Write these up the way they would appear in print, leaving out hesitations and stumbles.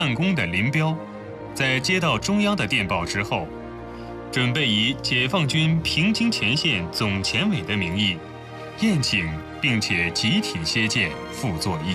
办公的林彪，在接到中央的电报之后，准备以解放军平津前线总前委的名义，宴请并且集体接见傅作义。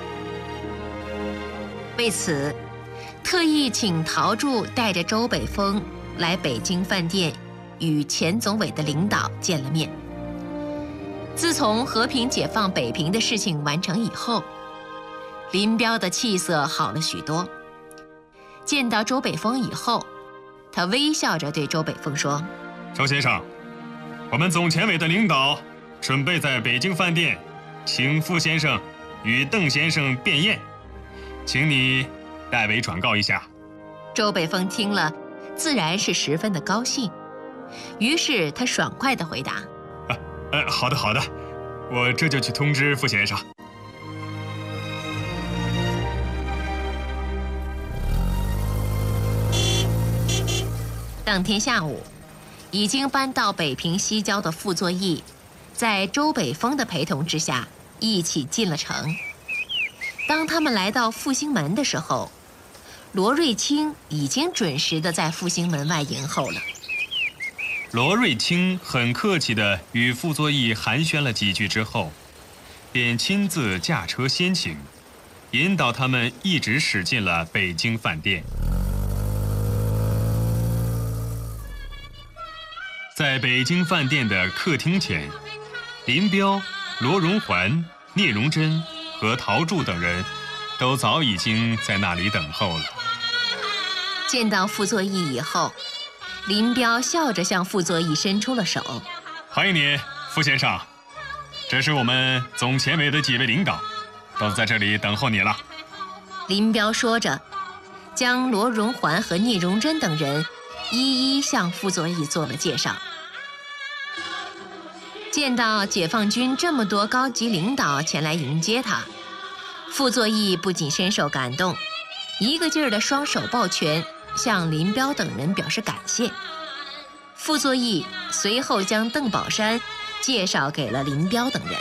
为此，特意请陶铸带着周北峰来北京饭店，与前总委的领导见了面。自从和平解放北平的事情完成以后，林彪的气色好了许多。见到周北峰以后，他微笑着对周北峰说：“ 周先生，我们总前委的领导准备在北京饭店请傅先生与邓先生便宴，请你代为转告一下。” 周北峰听了，自然是十分的高兴，于是他爽快地回答：“ 好的好的，我这就去通知傅先生。” 当天下午，已经搬到北平西郊的傅作义，在周北峰的陪同之下，一起进了城。当他们来到复兴门的时候，罗瑞卿已经准时地在复兴门外迎候了。 罗瑞卿很客气地与傅作义寒暄了几句之后，便亲自驾车先行，引导他们一直驶进了北京饭店。在北京饭店的客厅前，林彪、罗荣桓、聂荣臻和陶铸等人都早已经在那里等候了。 见到傅作义以后，林彪笑着向傅作义伸出了手：“ 欢迎你，傅先生，这是我们总前委的几位领导，都在这里等候你了。” 林彪说着，将罗荣桓和聂荣臻等人一一向傅作义做了介绍。见到解放军这么多高级领导前来迎接他，傅作义不仅深受感动，一个劲儿的双手抱拳，向林彪等人表示感谢。傅作义随后将邓宝山介绍给了林彪等人。